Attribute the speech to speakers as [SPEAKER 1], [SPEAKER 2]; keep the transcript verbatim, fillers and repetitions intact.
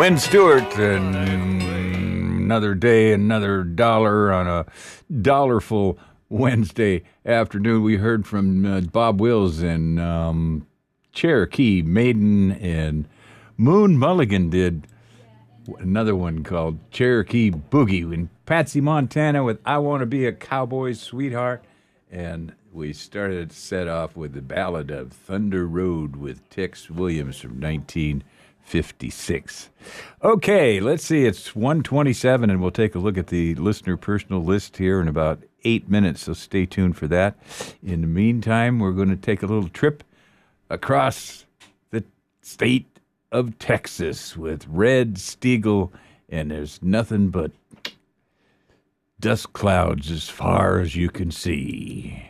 [SPEAKER 1] Glenn Stewart, and another day, another dollar on a dollarful Wednesday afternoon. We heard from uh, Bob Wills and um, Cherokee Maiden, and Moon Mulligan did another one called Cherokee Boogie, and Patsy Montana with I Want to Be a Cowboy Sweetheart, and we started set off with the ballad of Thunder Road with Tex Williams from nineteen fifty-six. Okay, let's see. It's one twenty-seven, and we'll take a look at the listener personal list here in about eight minutes, so stay tuned for that. In the meantime, we're going to take a little trip across the state of Texas with Red Steagall, and there's nothing but dust clouds as far as you can see.